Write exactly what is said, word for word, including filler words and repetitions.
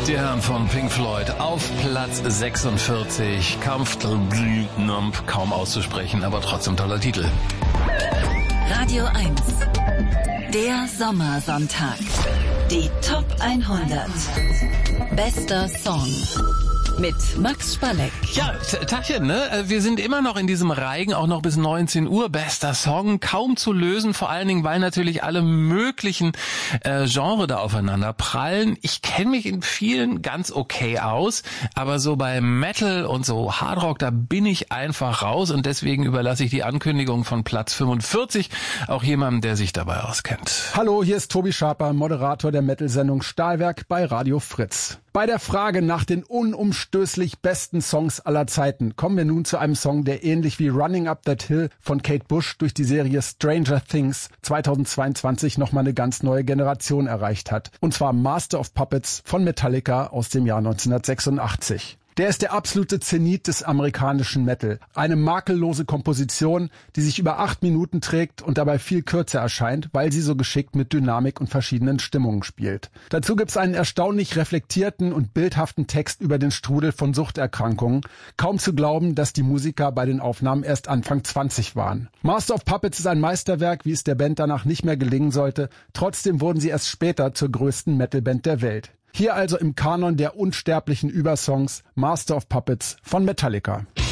Die Herren von Pink Floyd auf Platz sechsundvierzig. Comfortably Numb, kaum auszusprechen, aber trotzdem toller Titel. Radio eins. Der Sommersonntag. Die Top hundert. Bester Song. Mit Max Spalleck. Ja, Tachchen, ne? Wir sind immer noch in diesem Reigen, auch noch bis neunzehn Uhr. Bester Song, kaum zu lösen, vor allen Dingen, weil natürlich alle möglichen äh, Genre da aufeinander prallen. Ich kenne mich in vielen ganz okay aus, aber so bei Metal und so Hardrock, da bin ich einfach raus und deswegen überlasse ich die Ankündigung von Platz fünfundvierzig auch jemandem, der sich dabei auskennt. Hallo, hier ist Tobi Schaper, Moderator der Metal-Sendung Stahlwerk bei Radio Fritz. Bei der Frage nach den unumstößlich besten Songs aller Zeiten kommen wir nun zu einem Song, der ähnlich wie Running Up That Hill von Kate Bush durch die Serie Stranger Things zweitausendzweiundzwanzig nochmal eine ganz neue Generation erreicht hat. Und zwar Master of Puppets von Metallica aus dem Jahr neunzehnhundertsechsundachtzig. Der ist der absolute Zenit des amerikanischen Metal. Eine makellose Komposition, die sich über acht Minuten trägt und dabei viel kürzer erscheint, weil sie so geschickt mit Dynamik und verschiedenen Stimmungen spielt. Dazu gibt's einen erstaunlich reflektierten und bildhaften Text über den Strudel von Suchterkrankungen. Kaum zu glauben, dass die Musiker bei den Aufnahmen erst Anfang zwanzig waren. Master of Puppets ist ein Meisterwerk, wie es der Band danach nicht mehr gelingen sollte. Trotzdem wurden sie erst später zur größten Metalband der Welt. Hier also im Kanon der unsterblichen Übersongs Master of Puppets von Metallica.